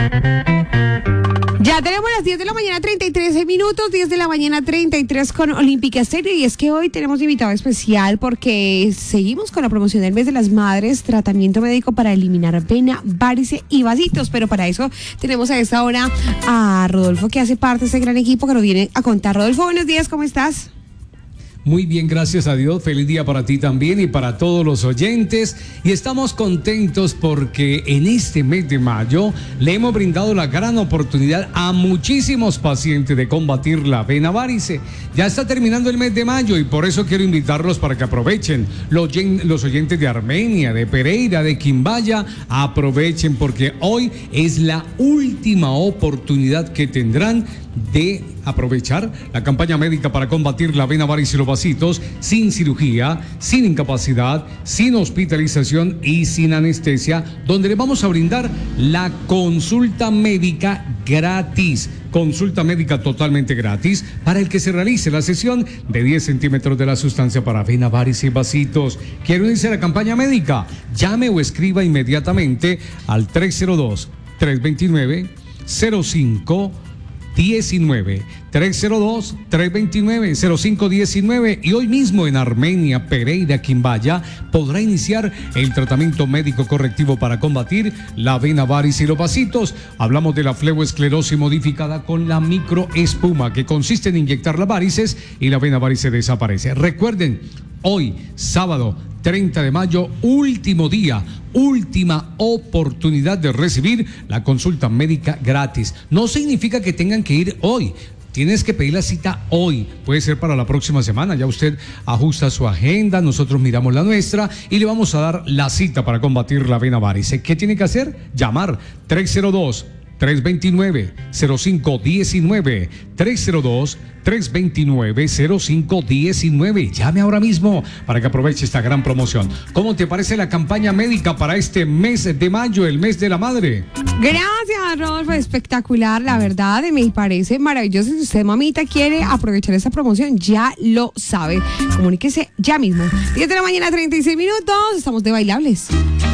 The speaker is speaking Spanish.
Ya tenemos las 10 de la mañana, 33 minutos, 10 de la mañana, 33 con Olímpica Estéreo. Y es que hoy tenemos invitado especial porque seguimos con la promoción del mes de las madres, tratamiento médico para eliminar vena, varices y vasitos. Pero para eso tenemos a esta hora a Rodolfo, que hace parte de este gran equipo que nos viene a contar. Rodolfo, buenos días, ¿cómo estás? Muy bien, gracias a Dios. Feliz día para ti también y para todos los oyentes. Y estamos contentos porque en este mes de mayo le hemos brindado la gran oportunidad a muchísimos pacientes de combatir la vena varice. Ya está terminando el mes de mayo y por eso quiero invitarlos para que aprovechen. Los oyentes de Armenia, de Pereira, de Quimbaya, aprovechen porque hoy es la última oportunidad que tendrán de aprovechar la campaña médica para combatir la vena varice y los vasitos sin cirugía, sin incapacidad, sin hospitalización y sin anestesia, donde le vamos a brindar la consulta médica gratis. Consulta médica totalmente gratis para el que se realice la sesión de 10 centímetros de la sustancia para vena varice y vasitos. ¿Quiere unirse a la campaña médica? Llame o escriba inmediatamente al 302-329-0519, 302-329-0519 y hoy mismo en Armenia, Pereira, Quimbaya podrá iniciar el tratamiento médico correctivo para combatir la vena varice y los vasitos. Hablamos de la fleboesclerosis modificada con la microespuma, que consiste en inyectar las varices y la vena varice desaparece. Recuerden, hoy, sábado 30 de mayo, último día, última oportunidad de recibir la consulta médica gratis. No significa que tengan que ir hoy. Tienes que pedir la cita hoy, puede ser para la próxima semana, ya usted ajusta su agenda, nosotros miramos la nuestra y le vamos a dar la cita para combatir la vena varice. ¿Qué tiene que hacer? Llamar 302-329-0519, 302-329-0519. Llame ahora mismo para que aproveche esta gran promoción. ¿Cómo te parece la campaña médica para este mes de mayo, el mes de la madre? Gracias, Rodolfo, espectacular, la verdad, me parece maravilloso. Si usted, mamita, quiere aprovechar esta promoción, ya lo sabe. Comuníquese ya mismo. 10 de la mañana, 36 minutos, estamos de bailables.